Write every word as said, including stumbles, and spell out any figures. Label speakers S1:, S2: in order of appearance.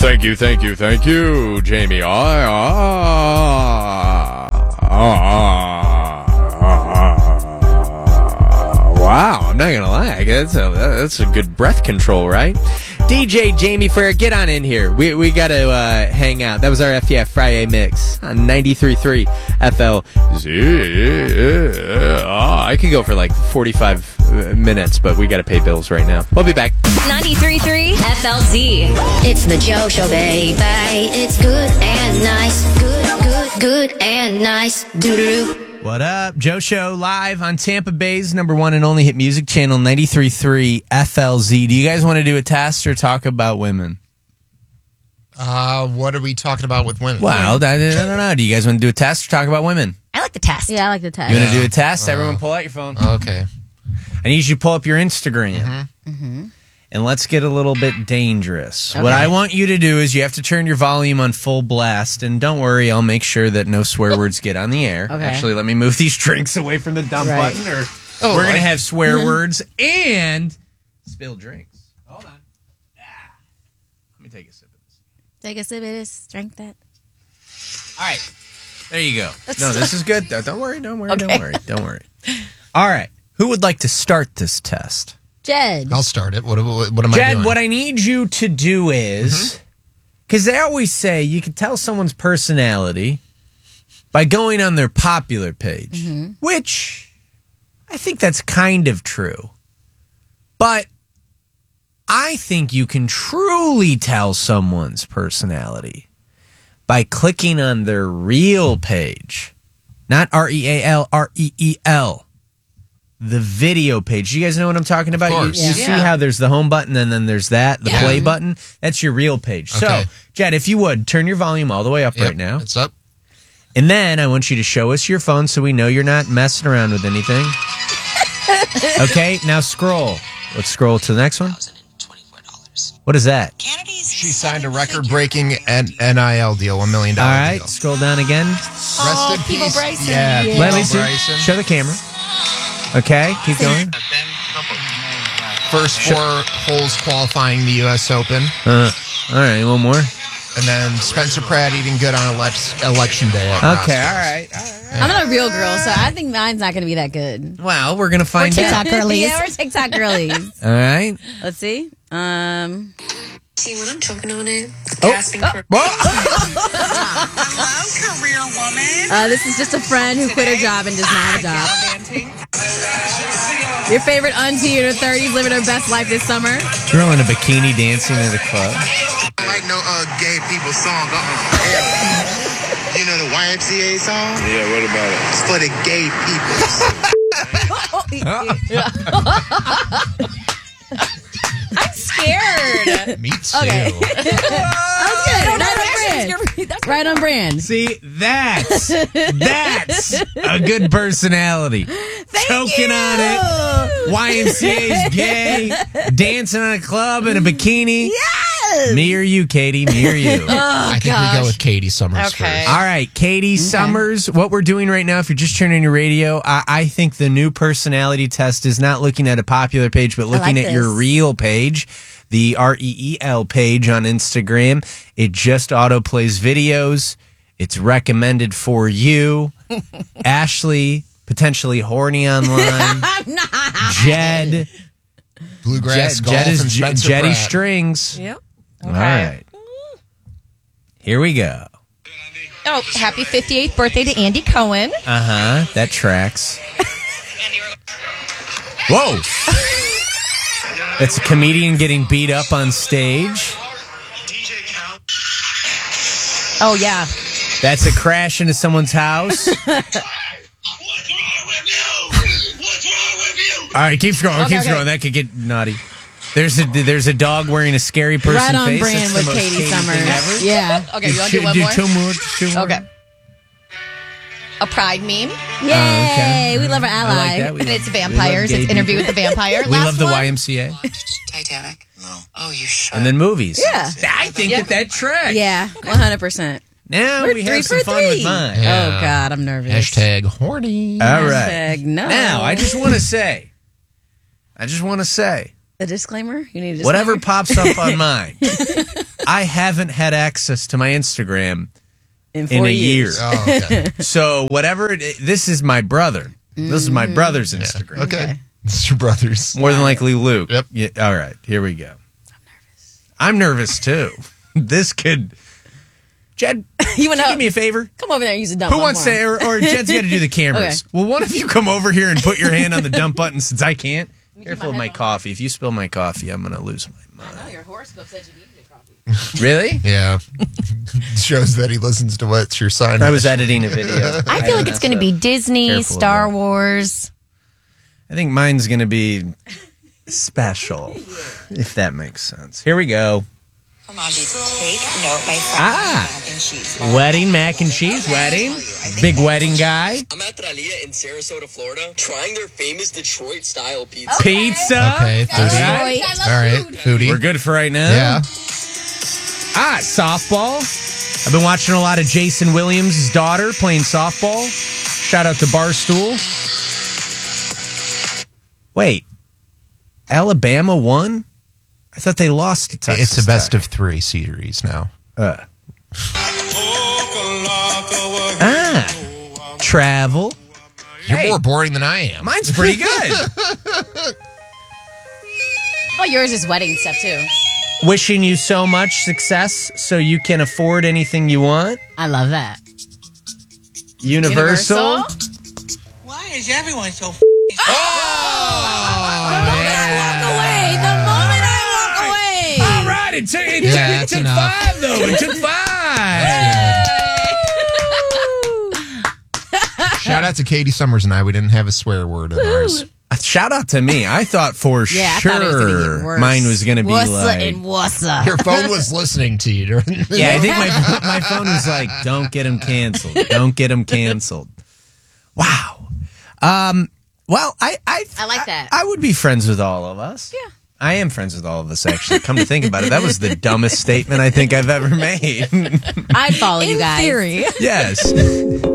S1: Thank you, thank you, thank you, Jamie. Ah, ah, ah, ah. Wow, I'm not gonna lie. That's a that's a good breath control, right? D J Jamie Frere, get on in here. We we got to uh, hang out. That was our F T F Friday mix on ninety-three point three F L Z. Oh, I could go for like forty-five minutes, but we got to pay bills right now. We'll be back.
S2: ninety-three point three F L Z.
S3: It's the Joe Show, baby. It's good and nice. Good, good, good and nice. Doo-doo-doo.
S4: What up? Joe Show live on Tampa Bay's number one and only hit music channel, ninety-three point three F L Z. Do you guys want to do a test or talk about women?
S5: Uh, what are we talking about with women?
S4: Well, I, I don't know. Do you guys want to do a test or talk about women?
S2: I like the test.
S6: Yeah, I like the test.
S4: You want to do a test?
S5: Uh,
S4: Everyone pull out your phone.
S5: Okay.
S4: I need you to pull up your Instagram.
S5: Mm-hmm.
S6: Mm-hmm.
S4: And let's get a little bit dangerous.
S6: Okay.
S4: What I want you to do is you have to turn your volume on full blast. And don't worry, I'll make sure that no swear words get on the air.
S6: Okay.
S4: Actually, let me move these drinks away from the dump
S6: Right.
S4: button. Or
S5: Oh,
S4: we're going to
S5: I-
S4: have swear words and spill drinks. Hold on. Ah. Let me take a sip of this.
S6: Take a sip of this. Drink that.
S4: All right. There you go. No, this is good. Don't worry. Don't worry.
S6: Okay.
S4: Don't worry. Don't worry. All right. Who would like to start this test?
S6: Jed.
S5: I'll start it. What, what, what am I
S4: Jed,
S5: doing?
S4: what I need you to do is, because they always say you can tell someone's personality by going on their popular page, which I think that's kind of true. But I think you can truly tell someone's personality by clicking on their real page. Not R E A L, R E E L. The video page. You guys know what I'm talking about? You,
S5: course.
S4: you
S6: Yeah.
S4: see how there's the home button and then there's that, the
S6: Yeah.
S4: play button? That's your real page. So,
S5: Okay.
S4: Jed, if you would, turn your volume all the way up
S5: Yep,
S4: right now.
S5: It's up.
S4: And then I want you to show us your phone so we know you're not messing around with anything. Okay, now scroll. Let's scroll to the next one. What is that?
S5: She signed a record-breaking N- NIL deal, one million
S4: All
S5: dollars
S4: right,
S5: deal.
S4: scroll down again.
S5: Rest in
S6: People
S5: peace.
S6: Bryson.
S5: Yeah,
S6: Yeah.
S4: Let me
S5: People
S4: see.
S5: Bryson.
S4: Show the camera. Okay, keep going.
S5: First four holes qualifying the U S Open.
S4: Uh, all right, one more.
S5: And then Spencer Pratt eating good on elect- election day. at
S4: Okay,
S5: Roscoe's.
S4: all right. All right.
S6: I'm not a real girl, so I think mine's not going to be that good.
S4: Well, we're going to find out.
S6: TikTok girlies. Yeah, we're TikTok girlies.
S4: All right.
S6: Let's see. Um,
S7: See what I'm choking on it?
S4: Oh.
S7: Gasping for
S8: Hello, career woman.
S6: uh, this is just a friend who quit her job and does not have a job. Your favorite auntie in her thirties living her best life this summer.
S4: Girl in a bikini dancing at a club.
S9: I like no uh, gay people song. Uh-uh. You know the Y M C A song?
S1: Yeah, what about it?
S9: It's for the gay people.
S6: I'm scared.
S5: Me too.
S6: Okay. That was good. Right on brand. Right on brand.
S4: See, that's that's a good personality. Choking on it. Y M C A's gay. Dancing on a club in a bikini.
S6: Yes.
S4: Me or you, Katie? Me or you?
S5: I think we go with Katie Summers
S7: Okay.
S5: first.
S4: All right, Katie Summers, what we're doing right now, if you're just turning your radio, I, I think the new personality test is not looking at a popular page, but looking
S6: like
S4: at your
S6: this.
S4: real page, the R E E L page on Instagram. It just auto plays videos. It's recommended for you. Ashley, potentially horny online.
S6: I'm not.
S4: Jed.
S5: Bluegrass
S4: Jed,
S5: golf
S4: Jed is
S5: and
S4: J-
S5: Spencer
S4: Jetty
S5: Pratt.
S4: Strings.
S7: Yep.
S4: All right. Here we go.
S2: Oh, happy fifty-eighth birthday to Andy Cohen.
S4: Uh huh. That tracks. Whoa. It's a comedian getting beat up on stage.
S2: Oh, yeah.
S4: That's a crash into someone's house. All right, keep scrolling.
S6: Okay,
S4: keep
S6: okay.
S4: scrolling. That could get naughty. There's a there's a dog wearing a scary person
S6: Right on
S4: face.
S6: brand
S4: That's the
S6: with
S4: most
S6: Katie
S4: Katie thing
S6: Summers.
S4: ever.
S6: Yeah.
S2: Okay, you want to do
S4: Should
S2: one more?
S4: two more. just Two more.
S2: Okay. A pride meme.
S6: Yay.
S4: okay.
S6: We love our
S4: I like
S6: ally.
S4: that. We
S2: And
S4: love-
S2: it's
S4: we love
S2: vampires.
S4: gay
S2: It's Interview
S4: people.
S2: with the Vampire.
S4: We
S2: Last
S4: love the
S2: one.
S4: Y M C A.
S9: Titanic? No. Oh, you shut
S4: And then movies.
S6: Yeah.
S4: I think that that tracks.
S6: Yeah, one hundred percent.
S4: Now
S6: We're
S4: we
S6: three
S4: have some
S6: for
S4: fun
S6: three.
S4: with mine.
S5: Yeah.
S6: Oh, God, I'm nervous.
S5: Hashtag horny.
S4: All right.
S6: Hashtag no.
S4: Now, I just want to say, I just want to say,
S6: A disclaimer? You need a disclaimer?
S4: whatever pops up on mine, I haven't had access to my Instagram
S6: in,
S4: in a
S6: years.
S4: year.
S5: Oh, okay.
S4: So whatever it is, this is my brother. This is my brother's Instagram.
S5: Yeah. Okay. It's your brother's.
S4: More than likely Luke.
S5: Yep.
S4: Yeah, all right, here we go. I'm nervous too. This could. Jed,
S6: You wanna-
S4: do me a favor?
S6: Come over there and use a dump.
S4: Who
S6: button
S4: wants
S6: for
S4: to,
S6: him.
S4: or, or Jed's got to do the cameras.
S6: Okay.
S4: Well, one of you come over here and put your hand on the dump button since I can't. Careful with my coffee. If you spill my coffee, I'm going to lose my mind.
S6: Oh, your horoscope said you needed coffee.
S4: Really?
S5: Yeah. Shows that he listens to what's your sign.
S4: I was editing a video.
S2: I feel like it's going to be Disney,
S4: Careful of
S2: Star
S4: that.
S2: Wars.
S4: I think mine's going to be special, if that makes sense. Here we go.
S8: Take note, my friend.
S4: Ah.
S8: Mac and cheese.
S4: Wedding, mac and cheese, wedding. Big wedding guy.
S10: I'm at Tralia in Sarasota, Florida, trying their famous Detroit-style pizza.
S4: Pizza.
S5: Okay, foodie.
S4: Right.
S5: All right, foodie.
S4: We're good for right now.
S5: Yeah.
S4: Ah, softball. I've been watching a lot of Jason Williams' daughter playing softball. Shout out to Barstool. Wait, Alabama won? I thought they lost to Texas
S5: It's a best
S4: Tech.
S5: of three series now.
S4: Uh. Ah, travel.
S5: You're
S4: Hey.
S5: more boring than I am.
S4: Mine's pretty good.
S6: Oh, yours is wedding stuff too.
S4: Wishing you so much success so you can afford anything you want.
S6: I love that.
S4: Universal.
S6: Universal?
S8: Why is everyone so f-
S6: Walk away. The moment I walk away.
S4: All right, it took, it
S5: Yeah,
S4: took, it
S5: that's
S4: took
S5: enough.
S4: five, though. It took five.
S5: Shout out to Katie Summers and I. We didn't have a swear word in ours.
S4: Shout out to me. I thought for
S6: Yeah, I
S4: sure
S6: thought it was gonna get worse.
S4: mine was going to be
S6: Wussa
S4: like...
S6: and wussa.
S5: Your phone was listening to you during the
S4: Yeah, I think my my phone was like, "Don't get him canceled. Don't get him canceled." Wow. Um. Well, I I
S6: I like that.
S4: I, I would be friends with all of us.
S6: Yeah.
S4: I am friends with all of us. Actually, come to think about it, that was the dumbest statement I think I've ever made.
S6: I'd follow you
S2: In
S6: guys.
S2: theory.
S4: Yes.